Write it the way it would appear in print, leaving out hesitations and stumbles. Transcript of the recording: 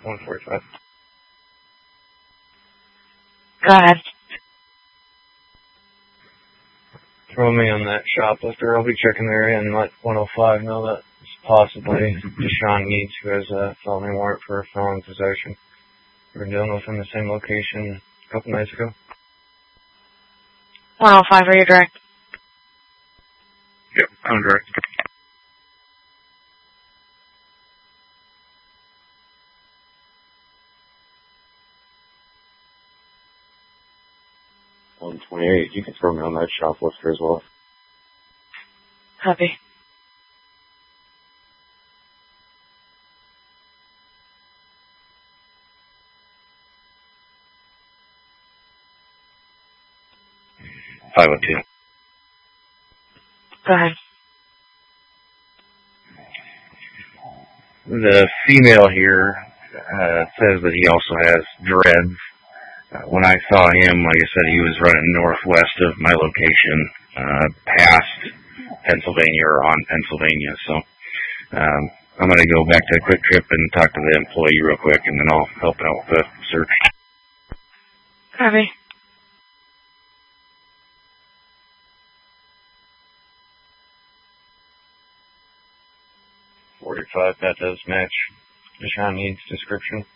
145. Go ahead. Throw me on that shoplifter. I'll be checking there and let 105 know that it's possibly Deshaun Yates, who has a felony warrant for a felon possession. We were dealing with him in the same location a couple nights ago. 105, are you direct? Yep, I'm direct. $128. You can throw me on that shoplifter as well. Copy. $502. Go ahead. The female here says that he also has dreads. When I saw him, like I said, he was running northwest of my location, past Pennsylvania or on Pennsylvania. So I'm going to go back to Quick Trip and talk to the employee real quick, and then I'll help out with the search. Copy. $45, that does match Deshaun Yates' description.